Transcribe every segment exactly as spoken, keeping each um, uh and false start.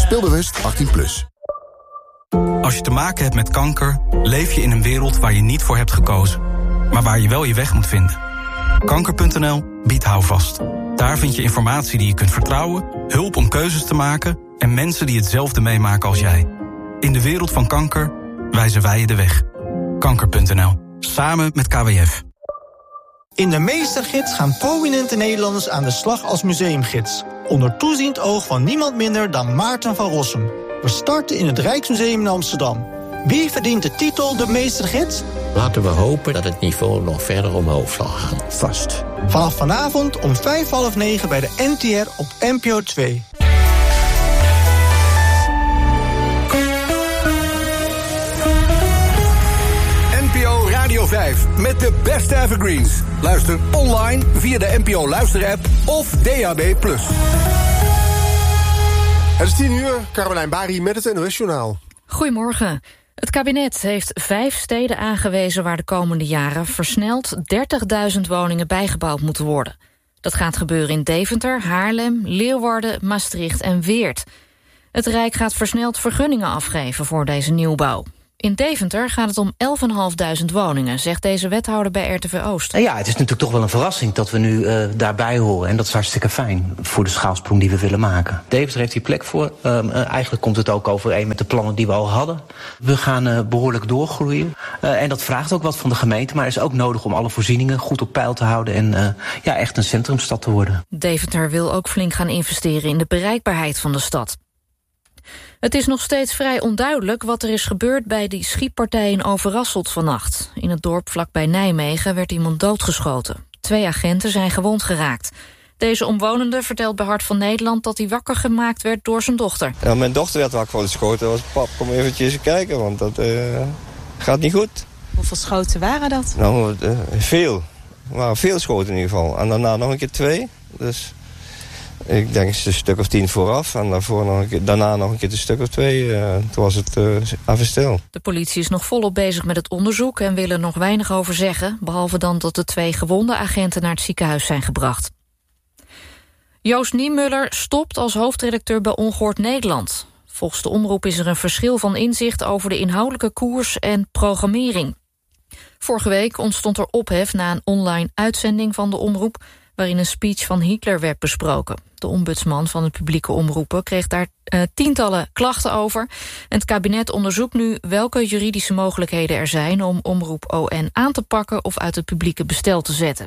Speelbewust achttien plus. Als je te maken hebt met kanker, leef je in een wereld waar je niet voor hebt gekozen, maar waar je wel je weg moet vinden. Kanker punt n l biedt houvast. Daar vind je informatie die je kunt vertrouwen, hulp om keuzes te maken en mensen die hetzelfde meemaken als jij. In de wereld van kanker wijzen wij je de weg. Kanker punt n l. Samen met K W F. In de Meestergids gaan prominente Nederlanders aan de slag als museumgids. Onder toeziend oog van niemand minder dan Maarten van Rossum. We starten in het Rijksmuseum in Amsterdam. Wie verdient de titel de Meestergids? Laten we hopen dat het niveau nog verder omhoog zal gaan. Vast. Vanaf vanavond om vijf half negen bij de N T R op N P O twee. N P O Radio vijf met de beste evergreens. Luister online via de N P O Luister-app of D A B plus. Het is tien uur, Caroline Bari met het N O S-journaal. Goedemorgen. Het kabinet heeft vijf steden aangewezen waar de komende jaren versneld dertigduizend woningen bijgebouwd moeten worden. Dat gaat gebeuren in Deventer, Haarlem, Leeuwarden, Maastricht en Weert. Het Rijk gaat versneld vergunningen afgeven voor deze nieuwbouw. In Deventer gaat het om elfduizendvijfhonderd woningen, zegt deze wethouder bij R T V Oost. Ja, het is natuurlijk toch wel een verrassing dat we nu uh, daarbij horen. En dat is hartstikke fijn voor de schaalsprong die we willen maken. Deventer heeft die plek voor. Um, uh, eigenlijk komt het ook overeen met de plannen die we al hadden. We gaan uh, behoorlijk doorgroeien. Uh, en dat vraagt ook wat van de gemeente. Maar is ook nodig om alle voorzieningen goed op peil te houden. En uh, ja, echt een centrumstad te worden. Deventer wil ook flink gaan investeren in de bereikbaarheid van de stad. Het is nog steeds vrij onduidelijk wat er is gebeurd bij die schietpartij in Overasselt vannacht. In het dorp vlakbij Nijmegen werd iemand doodgeschoten. Twee agenten zijn gewond geraakt. Deze omwonende vertelt bij Hart van Nederland dat hij wakker gemaakt werd door zijn dochter. Ja, mijn dochter werd wakker van de schoten. Was pap, kom eventjes kijken, want dat uh, gaat niet goed. Hoeveel schoten waren dat? Nou, uh, veel. Er waren veel schoten in ieder geval. En daarna nog een keer twee. Dus ik denk een stuk of tien vooraf en daarvoor nog een keer, daarna nog een keer een stuk of twee. Uh, toen was het uh, even stil. De politie is nog volop bezig met het onderzoek en wil er nog weinig over zeggen, behalve dan dat de twee gewonde agenten naar het ziekenhuis zijn gebracht. Joost Niemuller stopt als hoofdredacteur bij Ongehoord Nederland. Volgens de omroep is er een verschil van inzicht over de inhoudelijke koers en programmering. Vorige week ontstond er ophef na een online uitzending van de omroep, waarin een speech van Hitler werd besproken. De ombudsman van de publieke omroepen kreeg daar uh, tientallen klachten over. En het kabinet onderzoekt nu welke juridische mogelijkheden er zijn om omroep O N aan te pakken of uit het publieke bestel te zetten.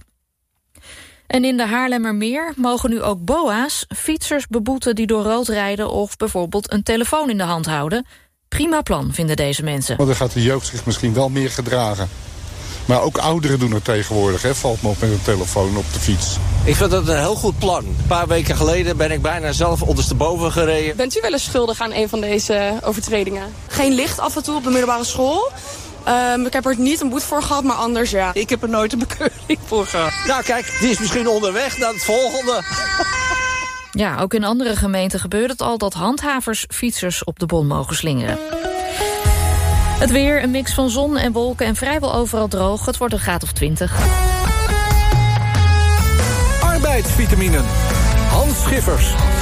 En in de Haarlemmermeer mogen nu ook B O A's fietsers beboeten die door rood rijden of bijvoorbeeld een telefoon in de hand houden. Prima plan, vinden deze mensen. Dan gaat de jeugd zich misschien wel meer gedragen. Maar ook ouderen doen het tegenwoordig, hè? Valt me op met een telefoon op de fiets. Ik vind dat een heel goed plan. Een paar weken geleden ben ik bijna zelf ondersteboven gereden. Bent u wel eens schuldig aan een van deze overtredingen? Geen licht af en toe op de middelbare school. Um, ik heb er niet een boete voor gehad, maar anders ja. Ik heb er nooit een bekeuring voor gehad. Nou kijk, die is misschien onderweg naar het volgende. Ja, ook in andere gemeenten gebeurt het al dat handhavers fietsers op de bon mogen slingeren. Het weer, een mix van zon en wolken en vrijwel overal droog. Het wordt een graad of twintig. Arbeidsvitaminen. Hans Schiffers.